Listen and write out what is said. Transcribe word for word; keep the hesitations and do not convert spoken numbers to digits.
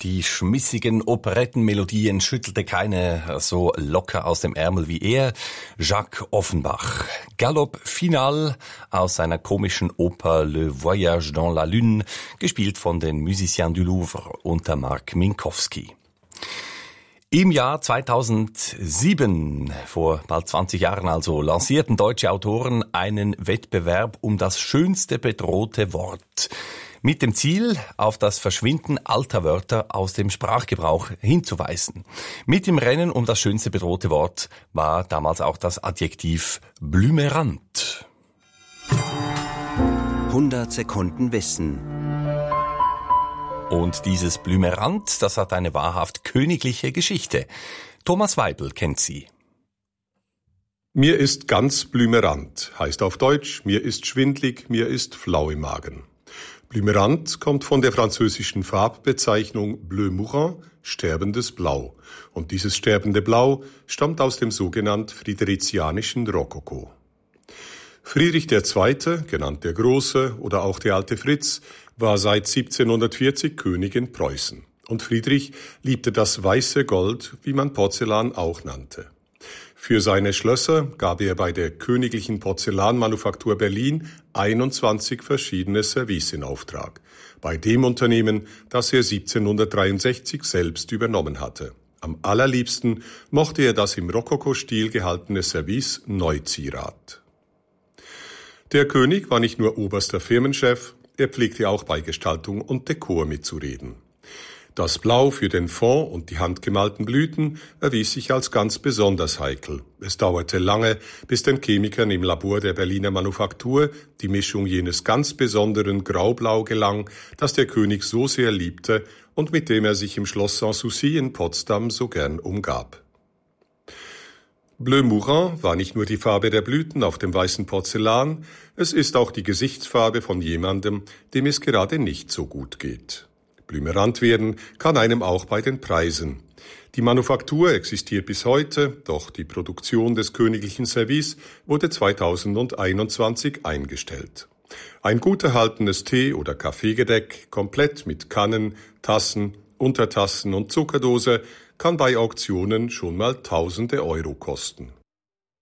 Die schmissigen Operettenmelodien schüttelte keine so locker aus dem Ärmel wie er. Jacques Offenbach. Galop Final aus seiner komischen Oper Le Voyage dans la Lune, gespielt von den Musiciens du Louvre unter Marc Minkowski. Im Jahr zweitausendsieben, vor bald zwanzig Jahren also, lancierten deutsche Autoren einen Wettbewerb um das schönste bedrohte Wort. Mit dem Ziel, auf das Verschwinden alter Wörter aus dem Sprachgebrauch hinzuweisen. Mit dem Rennen um das schönste bedrohte Wort war damals auch das Adjektiv blümerant. hundert Sekunden Wissen. Und dieses Blümerant, das hat eine wahrhaft königliche Geschichte. Thomas Weibel kennt sie. Mir ist ganz blümerant, heißt auf Deutsch, mir ist schwindlig, mir ist flau im Magen. Blümerant kommt von der französischen Farbbezeichnung Bleu Mourant, sterbendes Blau. Und dieses sterbende Blau stammt aus dem sogenannten friederizianischen Rokoko. Friedrich der Zweite, genannt der Große oder auch der alte Fritz, war seit siebzehnhundertvierzig König in Preußen. Und Friedrich liebte das weiße Gold, wie man Porzellan auch nannte. Für seine Schlösser gab er bei der Königlichen Porzellanmanufaktur Berlin einundzwanzig verschiedene Service in Auftrag, bei dem Unternehmen, das er siebzehnhundertdreiundsechzig selbst übernommen hatte. Am allerliebsten mochte er das im Rokoko-Stil gehaltene Service Neuzierat. Der König war nicht nur oberster Firmenchef, er pflegte auch bei Gestaltung und Dekor mitzureden. Das Blau für den Fond und die handgemalten Blüten erwies sich als ganz besonders heikel. Es dauerte lange, bis den Chemikern im Labor der Berliner Manufaktur die Mischung jenes ganz besonderen Graublau gelang, das der König so sehr liebte und mit dem er sich im Schloss Sanssouci in Potsdam so gern umgab. Bleu Mourant war nicht nur die Farbe der Blüten auf dem weißen Porzellan, es ist auch die Gesichtsfarbe von jemandem, dem es gerade nicht so gut geht. Blümerant werden kann einem auch bei den Preisen. Die Manufaktur existiert bis heute, doch die Produktion des königlichen Service wurde zweitausendeinundzwanzig eingestellt. Ein gut erhaltenes Tee- oder Kaffeegedeck, komplett mit Kannen, Tassen, Untertassen und Zuckerdose, kann bei Auktionen schon mal tausende Euro kosten.